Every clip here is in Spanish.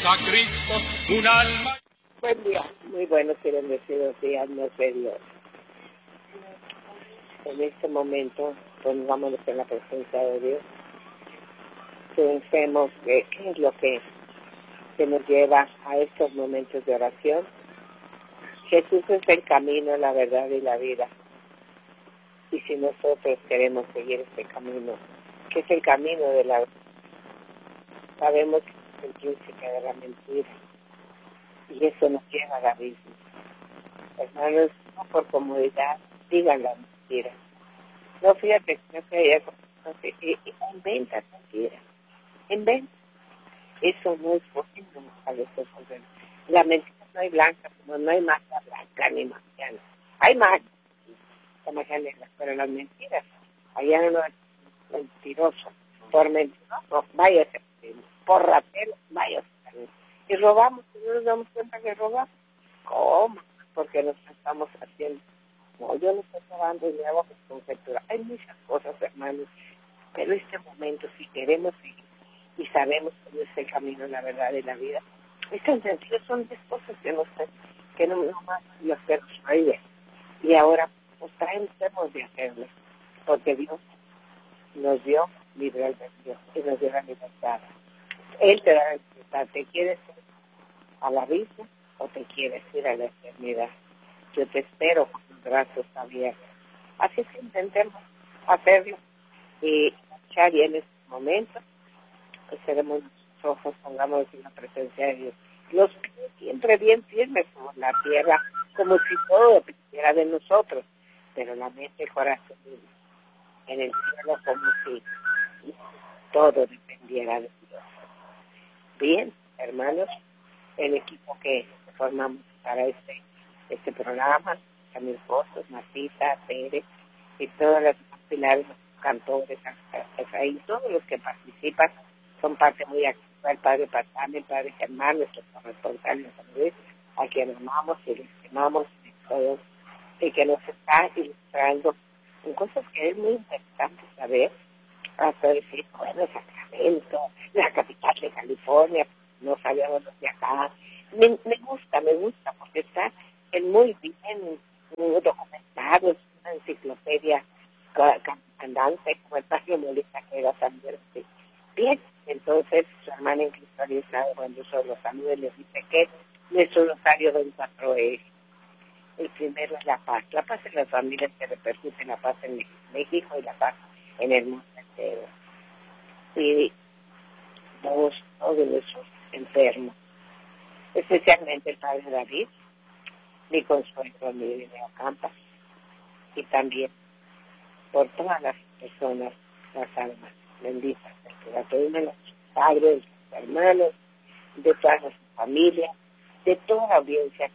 a Cristo un alma. Buen día, muy buenos y bendecidos días, nos ve Dios. En este momento, pongámonos en la presencia de Dios. Pensemos qué es lo que nos lleva a estos momentos de oración. Jesús es el camino, la verdad y la vida. Y si nosotros queremos seguir este camino, que es el camino de la verdad, sabemos que es el príncipe de la mentira. Y eso nos lleva al abismo. Hermanos, no por comodidad, digan la mentira. No, fíjate, no sé, inventa mentiras. Inventa. Eso no es bueno a los ojos de Dios. La mentira no hay blanca, como no hay magia blanca ni magia. Hay magia, la magia negra, pero las mentiras, allá no es mentiroso. Por mentiroso, váyase. Por ratero, váyase. Y robamos, y no nos damos cuenta que robamos. ¿Cómo? Porque nos estamos haciendo. No, yo no estoy robando y me hago conjetura. Hay muchas cosas, hermanos, pero en este momento, si queremos seguir y sabemos que es el camino, la verdad y la vida, estos sentidos son 10 cosas que no más los persuaden. Y ahora, pues traemos de hacerlo, porque Dios nos dio libre albedrío y nos dio la libertad. Él te da la libertad. ¿Te quieres ir a la vida o te quieres ir a la eternidad? Yo te espero con los brazos abiertos. Así que intentemos hacerlo y marchar, y en este momento pues cerremos los ojos, pongamos en la presencia de Dios. Los pies siempre bien firmes como la tierra, como si todo dependiera de nosotros, pero la mente y el corazón en el cielo como si todo dependiera de Dios. Bien, hermanos, el equipo que formamos para este programa, a mi esposo, Martita, Pérez, y todas las pilares, los cantores, ahí todos los que participan son parte muy activa, el padre Patán, el padre Germán, nuestro corresponsal de San Luis, a quien amamos y le estimamos y todos, y que nos está ilustrando en cosas que es muy interesante saber, hasta decir, bueno, Sacramento, la capital de California, no sabíamos los de acá. Me gusta, porque está muy bien documentado, es una enciclopedia andante, como el Patio Molina, que era también. Bien, entonces su hermana en Cristo Alianzado, cuando solo saluda, les dice que nuestro rosario de 4 ejes. El primero es la paz en las familias, que repercute la paz en México y la paz en el mundo entero. Y todos nuestros enfermos, especialmente el padre David, mi consuelo, mi Video Campas, y también por todas las personas, las almas benditas, de todos los padres, los hermanos, de todas las familias, de toda la audiencia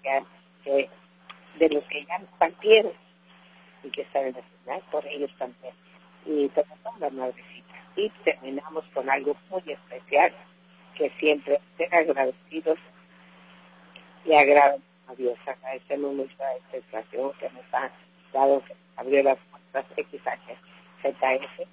de los que ya partieron y que están en la ciudad, por ellos también, y por todas las madrecitas. Y terminamos con algo muy especial, que siempre estén agradecidos y agradan a Dios. Agradecemos mucho a esta estación que nos ha dado, que abrió las puertas XHZF.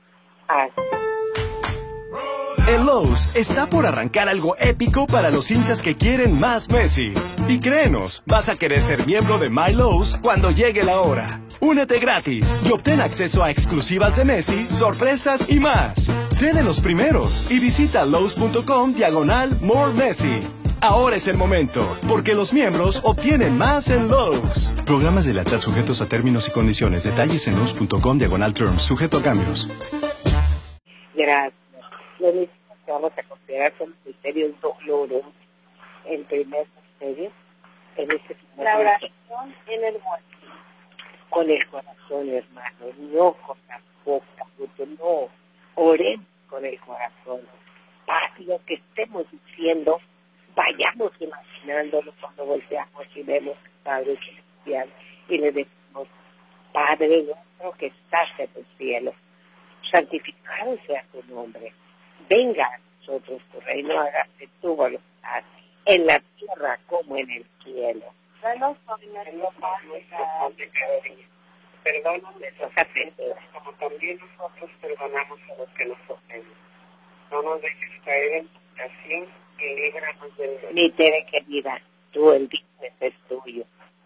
En Lowe's está por arrancar algo épico para los hinchas que quieren más Messi. Y créenos, vas a querer ser miembro de My Lowe's cuando llegue la hora. Únete gratis y obtén acceso a exclusivas de Messi, sorpresas y más. Sé de los primeros y visita Lowe's.com/More Messi. Ahora es el momento, porque los miembros obtienen más en Lowe's. Programas de lealtad sujetos a términos y condiciones. Detalles en Lowe's.com/terms, sujeto a cambios. Gracias. Lo mismo que vamos a considerar como criterios dolorosos. El primer misterio, la oración en el corazón. Con el corazón, hermano, no con la boca, no. Oremos con el corazón. Lo que estemos diciendo, vayamos imaginándolo cuando volteamos y vemos al Padre Celestial y le decimos, Padre nuestro que estás en el cielo, santificado sea tu nombre. Venga a nosotros tu reino, hágase tu voluntad, en la tierra como en el cielo. Danos hoy nuestro pan de cada día. Perdónanos nuestras ofensas, como también nosotros perdonamos a los que nos ofenden. No nos dejes caer en tentación y líbranos del mal. Mi Tere querida, tú el business es tuyo.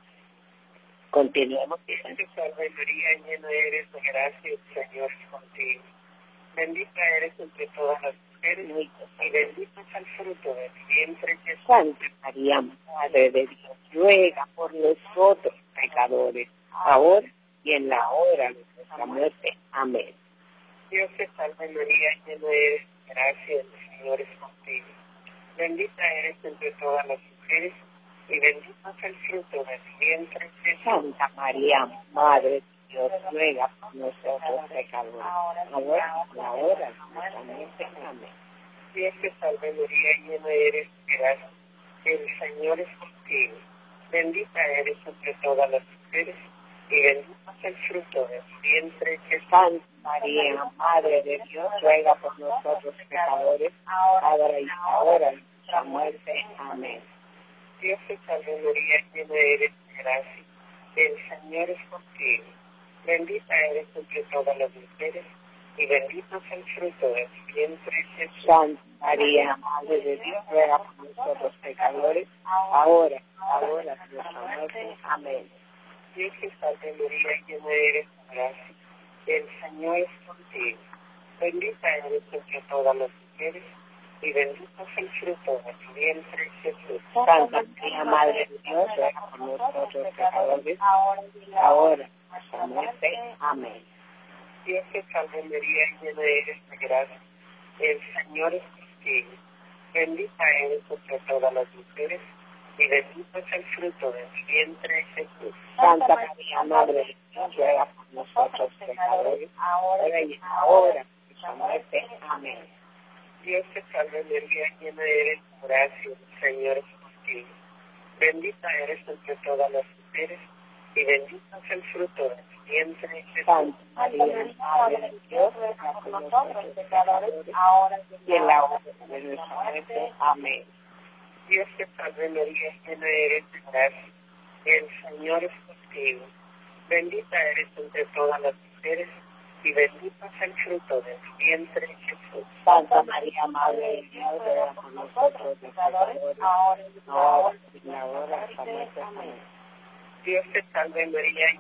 Continuemos. Dios te salve María, llena eres de gracia, el Señor es contigo. Bendita eres entre todas las mujeres y bendito es el fruto de tu vientre, Jesús. Santa María, Madre de Dios, ruega por nosotros pecadores, ahora y en la hora de nuestra muerte. Amén. Dios te salve María, llena eres de gracia, el Señor es contigo. Bendita eres entre todas las mujeres y bendito es el fruto de tu vientre, Jesús. Santa María, Madre de Dios, ruega por nosotros pecadores, ahora y en la hora de nuestra muerte. Amén. Dios te salve María, llena eres de gracia, el Señor es contigo. Bendita eres entre todas las mujeres y bendito es el fruto de tu vientre, Jesús. Santa María, Madre de Dios, ruega por nosotros pecadores, ahora y en la hora de nuestra muerte. Amén. Dios te salve María, llena eres de gracia, el Señor es contigo. Bendita eres entre todas las mujeres y bendito es el fruto de tu vientre, Jesús. Santa María, Madre de Dios, ruega por nosotros pecadores, ahora de nuestra muerte. Amén. Dios te salve María, llena eres de gracia, el Señor es contigo. Bendita eres entre todas las mujeres y bendito es el fruto de tu vientre, Jesús. Santa María, Madre de Dios, ruega por nosotros pecadores, ahora de nuestra muerte. Amén. Dios te salve María, llena eres de gracia, el Señor es contigo. Bendita eres entre todas las mujeres y bendito es el fruto de tu vientre, Jesús. Santa María, Madre de Dios, ruega por nosotros pecadores, ahora y en la hora de nuestra muerte. Amén. Dios te salve María, llena eres de gracia, el Señor es contigo. Bendita eres entre todas las mujeres y bendito es el fruto de tu vientre, Jesús. Santa María, Madre de Dios, ruega por nosotros pecadores, ahora y en la hora de nuestra muerte. Amén. Dios te salve María, llena eres de gracia, el Señor es contigo. Bendita eres entre todas las mujeres y bendito es el fruto de tu vientre, Jesús. Santa María, Madre de Dios, ruega por nosotros pecadores, ahora y en la hora de nuestra muerte. Amén. Dios te salve María,